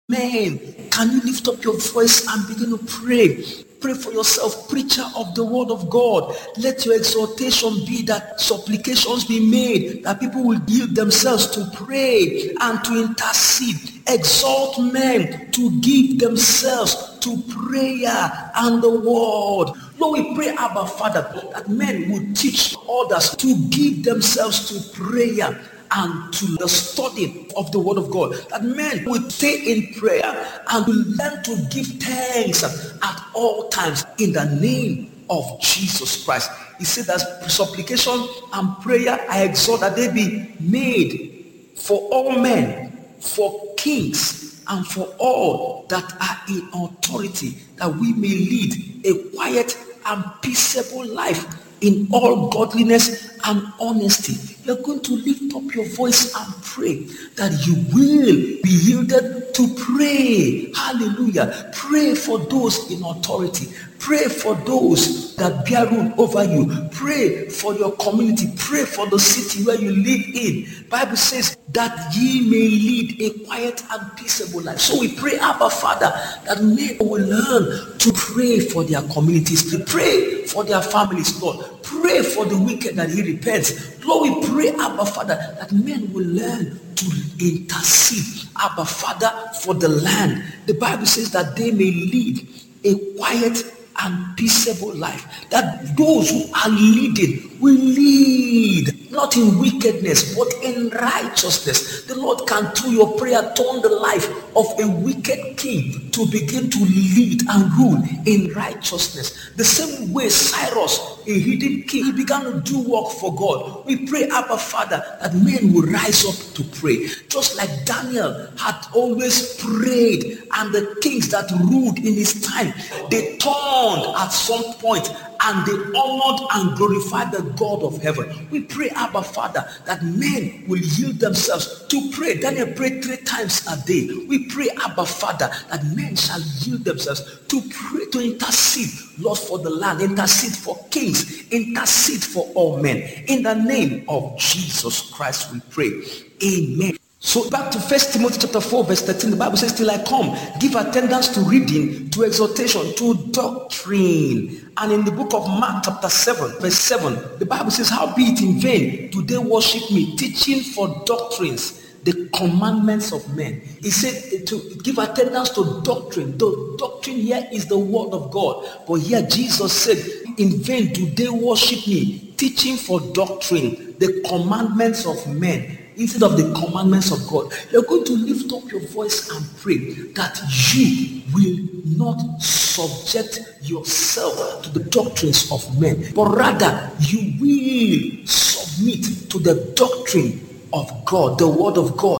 Man, can you lift up your voice and begin to pray? Pray for yourself, preacher of the word of God. Let your exhortation be that supplications be made, that people will yield themselves to pray and to intercede. Exhort men to give themselves to prayer and the word. Lord, we pray, Abba Father, that men will teach others to give themselves to prayer and to the study of the word of God, that men will stay in prayer and will learn to give thanks at all times in the name of Jesus Christ. He said that supplication and prayer, I exhort that they be made for all men, for kings, and for all that are in authority, that we may lead a quiet and peaceable life in all godliness and honesty. You're going to lift up your voice and pray that you will be yielded to pray. Hallelujah. Pray for those in authority. Pray for those that bear rule over you. Pray for your community. Pray for the city where you live in. Bible says that ye may lead a quiet and peaceable life. So we pray, Abba Father, that men will learn to pray for their communities, to pray for their families, Lord. Pray for the wicked that he repents. Lord, we pray, Abba Father, that men will learn to intercede, Abba Father, for the land. The Bible says that they may lead a quiet and peaceable life, that those who are leading will lead not in wickedness but in righteousness. The Lord can, through your prayer, turn the life of a wicked king to begin to lead and rule in righteousness. The same way Cyrus, a hidden king, he began to do work for God. We pray, Abba Father, that men will rise up to pray, just like Daniel had always prayed, and the kings that ruled in his time, they turned at some point and they honored and glorified the God of heaven. We pray, Abba Father, that men will yield themselves to pray. Daniel prayed 3 times a day. We pray, Abba Father, that men shall yield themselves to pray, to intercede, Lord, for the land, intercede for kings, intercede for all men. In the name of Jesus Christ we pray. Amen. So back to 1 Timothy chapter 4 verse 13, the Bible says, till I come, give attendance to reading, to exhortation, to doctrine. And in the book of Mark chapter 7 verse 7, the Bible says, how be it in vain do they worship me, teaching for doctrines the commandments of men. He said to give attendance to doctrine. The doctrine here is the word of God. But here Jesus said, in vain do they worship me, teaching for doctrine the commandments of men, instead of the commandments of God. You're going to lift up your voice and pray that you will not subject yourself to the doctrines of men, but rather you will submit to the doctrine of God, the word of God.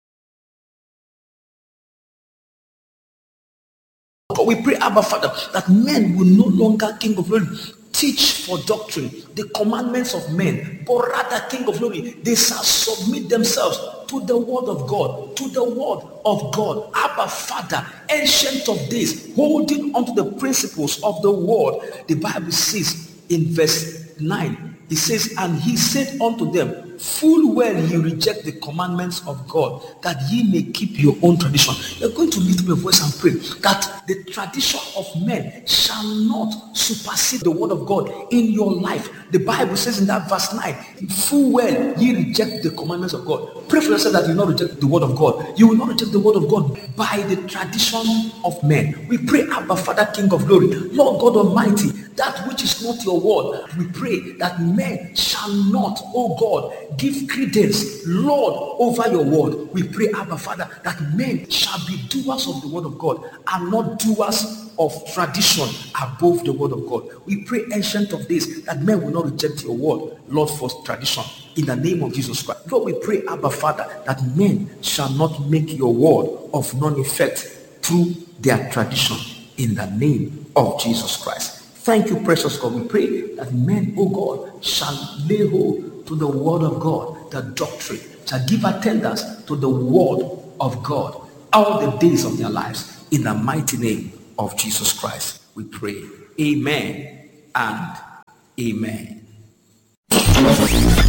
But we pray, Abba Father, that men will no longer, King of glory, teach for doctrine the commandments of men, but rather, King of glory, they shall submit themselves to the word of God, to the word of God. Abba Father, ancient of days, holding onto the principles of the word. The Bible says in verse 9, it says, and he said unto them, full well ye reject the commandments of God, that ye may keep your own tradition. You're going to lift up your voice and pray that the tradition of men shall not supersede the word of God in your life. The Bible says in that verse 9, full well ye reject the commandments of God. Pray for yourself that you will not reject the word of God. You will not reject the word of God by the tradition of men. We pray, Abba Father, King of glory, Lord God Almighty, that which is not your word, we pray that men shall not, oh God, give credence, Lord, over your word. We pray, Abba Father, that men shall be doers of the word of God and not doers of tradition above the word of God. We pray, ancient of days, that men will not reject your word, Lord, for tradition. In the name of Jesus Christ. Lord, we pray, Abba Father, that men shall not make your word of none effect through their tradition. In the name of Jesus Christ. Thank you, precious God. We pray that men, oh God, shall lay hold to the word of God, the doctrine, shall give attendance to the word of God all the days of their lives. In the mighty name of Jesus Christ, we pray. Amen and amen.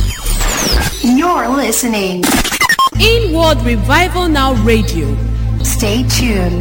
You're listening. Inward Revival Now Radio. Stay tuned.